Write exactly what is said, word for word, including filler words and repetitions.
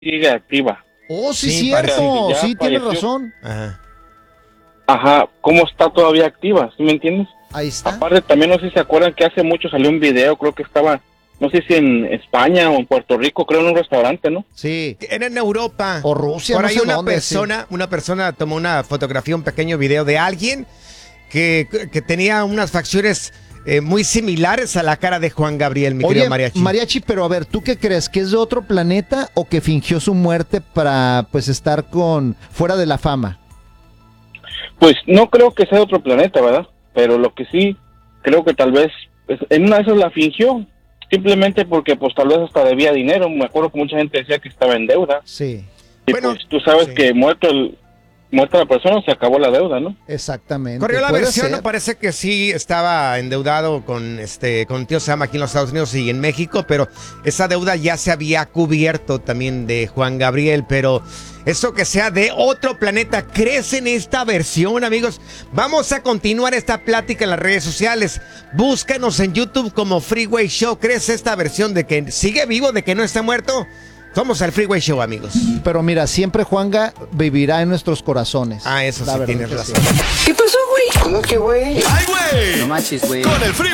sigue activa. Oh, sí, Sí, cierto, parece. sí, Ya tienes falleció. razón. Ajá. Ajá, ¿cómo está todavía activa? ¿Sí me entiendes? Ahí está. Aparte, también no sé si se acuerdan que hace mucho salió un video, creo que estaba, no sé si en España o en Puerto Rico, creo en un restaurante, ¿no? Sí. Era en Europa. O Rusia, Por no ahí sé una dónde, persona, una persona tomó una fotografía, un pequeño video de alguien que, que tenía unas facciones eh, muy similares a la cara de Juan Gabriel, mi querido Oye, mariachi. mariachi, pero a ver, ¿tú qué crees? ¿Que es de otro planeta o que fingió su muerte para, pues, estar con fuera de la fama? Pues no creo que sea de otro planeta, ¿verdad? Pero lo que sí, creo que tal vez, pues, en una de esas la fingió, simplemente porque pues tal vez hasta debía dinero. Me acuerdo que mucha gente decía que estaba en deuda. Sí, Y Bueno, pues tú sabes sí. que muerto el, muerta la persona se acabó la deuda, ¿no? exactamente. Corrió la Puede versión, ser. no parece que sí estaba endeudado con este con tío Sam aquí en los Estados Unidos y en México, pero esa deuda ya se había cubierto también de Juan Gabriel, pero eso que sea de otro planeta, ¿crees en esta versión, amigos? Vamos a continuar esta plática en las redes sociales. Búscanos en YouTube como Freeway Show. ¿Crees esta versión de que sigue vivo, de que no está muerto? Somos el Freeway Show, amigos. Pero mira, siempre Juanga vivirá en nuestros corazones. Ah, eso La sí, verdad tienes que razón. sí. ¿Qué pasó, güey? ¿Cómo que, güey? ¡Ay, güey! No manches, güey. Con el Freeway